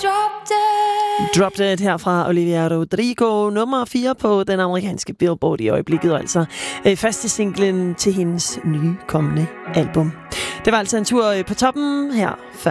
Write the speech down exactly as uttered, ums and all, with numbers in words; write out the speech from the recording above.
Drop Dead. Drop Dead her fra Olivia Rodrigo, nummer fire på den amerikanske Billboard i øjeblikket, og altså øh, første singlen til hendes nye kommende album. Det var altså en tur øh, på toppen her før